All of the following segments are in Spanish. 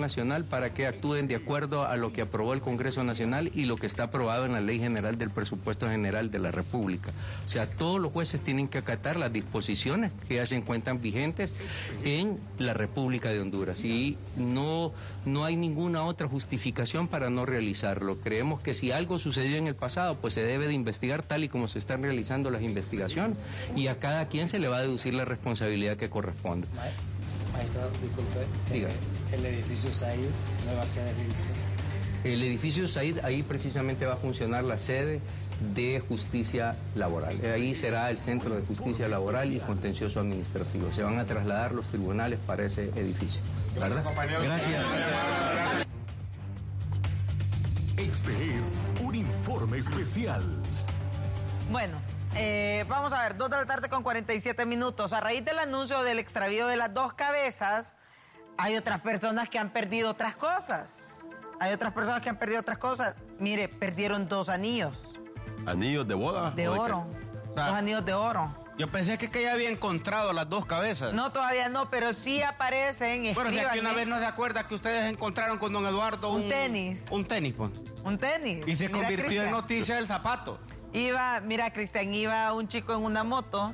Nacional para que actúen de acuerdo a lo que aprobó el Congreso Nacional y lo que está aprobado en la Ley General del Presupuesto General de la República. O sea, todos los jueces tienen que acatar las disposiciones que ya se encuentran vigentes en la República de Honduras y no hay ninguna otra justificación para no realizarlo. Creemos que si algo sucedió en el pasado, pues se debe de investigar tal y como se están realizando las investigaciones y a cada quien se le va a deducir la responsabilidad que corresponde. Maestro, disculpe, el edificio Said, nueva sede de Liceo. El edificio Said, ahí precisamente va a funcionar la sede de justicia laboral. Ahí será el centro de justicia laboral y contencioso administrativo. Se van a trasladar los tribunales para ese edificio. ¿Verdad? Gracias. Este es un informe especial. Bueno, vamos a ver, 2 de la tarde con 47 minutos. A raíz del anuncio del extravío de las 2 cabezas, hay otras personas que han perdido otras cosas. Mire, perdieron 2 anillos. ¿Anillos de boda? De oro. 2 anillos de oro. Yo pensé que ella había encontrado las 2 cabezas. No, todavía no, pero sí aparecen. Bueno, si aquí una vez no se acuerda que ustedes encontraron con don Eduardo un tenis. Un tenis, pues. Un tenis. Y se convirtió Cristian en noticia el zapato. Cristian, iba un chico en una moto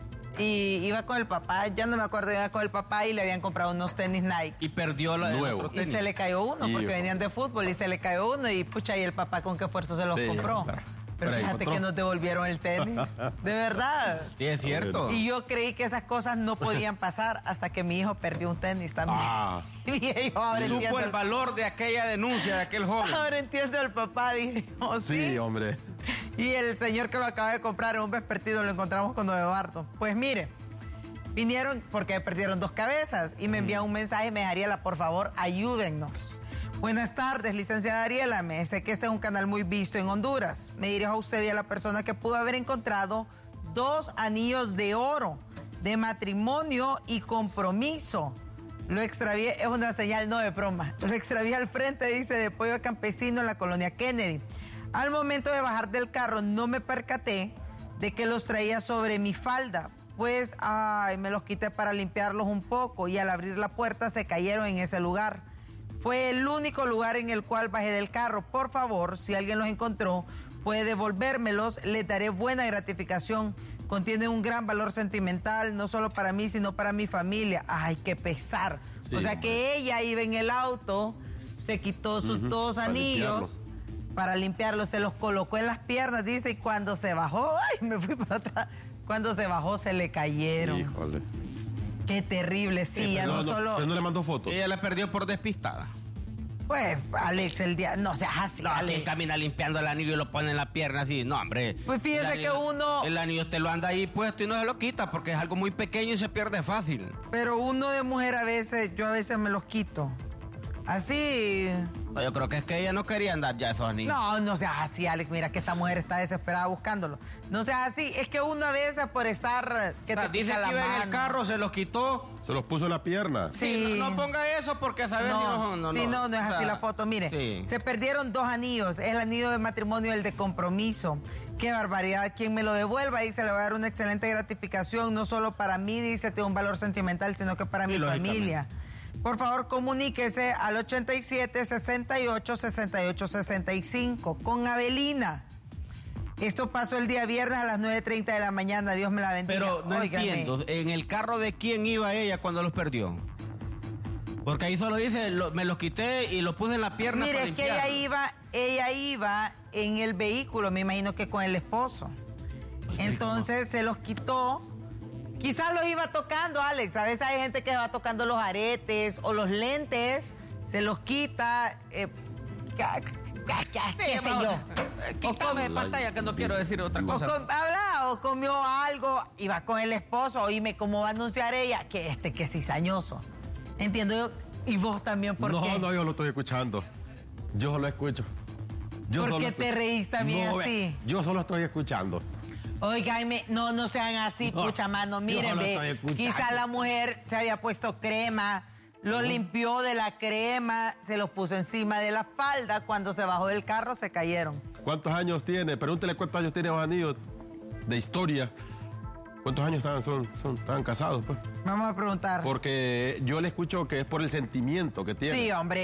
y iba con el papá, ya no me acuerdo, iba con el papá y le habían comprado unos tenis Nike. Y perdió el otro tenis. Y se le cayó uno, porque venían de fútbol, y se le cayó uno, y pucha, y el papá con qué esfuerzo se los compró. Pero fíjate que nos devolvieron el tenis. De verdad. Sí, es cierto. Y yo creí que esas cosas no podían pasar hasta que mi hijo perdió un tenis también. Y mi hijo ahora supo el valor de aquella denuncia de aquel joven. Ahora entiendo el papá, dije, sí, hombre. Y el señor que lo acaba de comprar en un vespertino lo encontramos con don Eduardo. Pues mire, vinieron porque perdieron 2 cabezas y me envían un mensaje, me dice, Ariela, por favor, ayúdennos. Buenas tardes, licenciada Ariela. Me sé que este es un canal muy visto en Honduras. Me dirijo a usted y a la persona que pudo haber encontrado 2 anillos de oro de matrimonio y compromiso. Lo extravié, es una señal no de broma. Lo extravié al frente, dice, de Pollo Campesino en la colonia Kennedy. Al momento de bajar del carro no me percaté de que los traía sobre mi falda. Pues, me los quité para limpiarlos un poco y al abrir la puerta se cayeron en ese lugar. Fue el único lugar en el cual bajé del carro. Por favor, si alguien los encontró, puede devolvérmelos. Les daré buena gratificación. Contiene un gran valor sentimental, no solo para mí, sino para mi familia. Ay, qué pesar. Sí, o sea que ella iba en el auto, se quitó sus 2 anillos para limpiarlos, se los colocó en las piernas, dice, y cuando se bajó, me fui para atrás. Cuando se bajó, se le cayeron. Híjole. Qué terrible, sí, ya no solo... Pero no le mandó fotos. Ella la perdió por despistada. Pues, Alex, el día... No seas así, no, Alex. quien camina limpiando el anillo y lo pone en la pierna así. No, hombre. Pues fíjese que uno... El anillo te lo anda ahí puesto y no se lo quita porque es algo muy pequeño y se pierde fácil. Pero uno de mujer yo a veces me los quito. Así... No, yo creo que es que ella no quería andar ya esos anillos. No seas así, Alex. Mira que esta mujer está desesperada buscándolo. No seas así. Es que uno a veces por estar... que te dice que iba en el carro, se los quitó. Se los puso en la pierna. Sí. No ponga eso porque sabes si no es así la foto. Mire, se perdieron 2 anillos. Es el anillo de matrimonio y el de compromiso. Qué barbaridad. Quien me lo devuelva, dice, le va a dar una excelente gratificación. No solo para mí, dice, tiene un valor sentimental, sino que para mi familia. Por favor, comuníquese al 87-68-68-65 con Abelina. Esto pasó el día viernes a las 9:30 de la mañana. Dios me la bendiga. Pero no entiendo, ¿en el carro de quién iba ella cuando los perdió? Porque ahí solo dice, me los quité y los puse en la pierna. Mire, es que ella iba en el vehículo, me imagino que con el esposo. Entonces se los quitó. Quizás los iba tocando, Alex. A veces hay gente que va tocando los aretes o los lentes, se los quita. ¿Qué sé yo? Quítame de pantalla que no quiero decir otra cosa. O comió algo, iba con el esposo, oíme cómo va a anunciar ella que es cizañoso. Entiendo yo. Y vos también, ¿por qué? No, yo lo estoy escuchando. Yo solo escucho. ¿Por qué te reís también así? Yo solo estoy escuchando. Óigame, no sean así, pucha mano, miren, quizá la mujer se había puesto crema, lo limpió de la crema, se los puso encima de la falda, cuando se bajó del carro se cayeron. ¿Cuántos años tiene? Pregúntele cuántos años tiene los anillos de historia. ¿Cuántos años estaban casados, pues? Vamos a preguntar. Porque yo le escucho que es por el sentimiento que tiene. Sí, hombre.